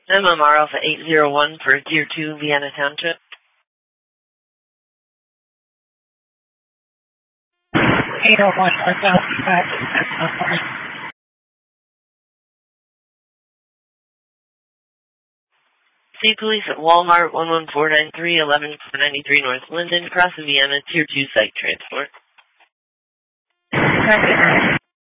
MMR Alpha 801 for Tier 2, Vienna Township. 801 for South. State Police at Walmart 11493 1193 North Linden, Cross of Vienna, Tier 2 Site Transport. Copy.